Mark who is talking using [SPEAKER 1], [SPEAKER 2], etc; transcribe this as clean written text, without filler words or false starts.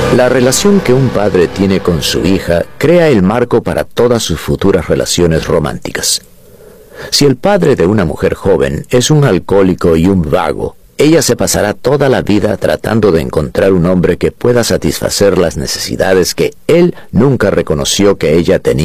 [SPEAKER 1] La relación que un padre tiene con su hija crea el marco para todas sus futuras relaciones románticas. Si el padre de una mujer joven es un alcohólico y un vago, ella se pasará toda la vida tratando de encontrar un hombre que pueda satisfacer las necesidades que él nunca reconoció que ella tenía.